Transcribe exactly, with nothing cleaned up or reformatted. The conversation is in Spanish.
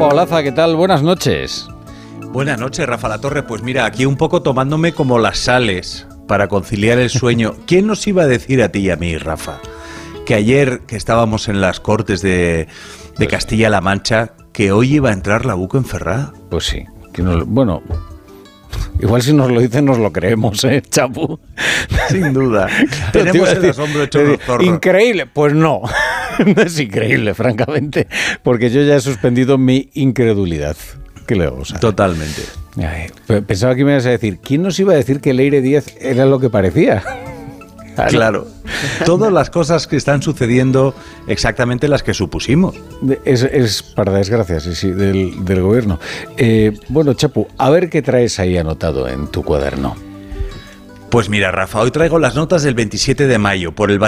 Chapo Olaza, ¿qué tal? Buenas noches. Buenas noches, Rafa La Torre. Pues mira, aquí un poco tomándome como las sales para conciliar el sueño. ¿Quién nos iba a decir a ti y a mí, Rafa, que ayer que estábamos en las Cortes de, de Castilla-La Mancha, que hoy iba a entrar la Buco en Ferrá? Pues sí. Que no, bueno... Igual si nos lo dicen nos lo creemos, ¿eh, Chapu? Sin duda. Claro, Tenemos el decir, asombro hecho unos zorros. Increíble. Pues no, no es increíble, francamente, porque yo ya he suspendido mi incredulidad. ¿Qué le vamos a hacer? Totalmente. Ay, pensaba que me ibas a decir, ¿quién nos iba a decir que Leire Díaz era lo que parecía? Claro, todas las cosas que están sucediendo exactamente las que supusimos. Es, es para desgracia, sí, sí, del, del gobierno. Eh, bueno, Chapu, a ver qué traes ahí anotado en tu cuaderno. Pues mira, Rafa, hoy traigo las notas del veintisiete de mayo por el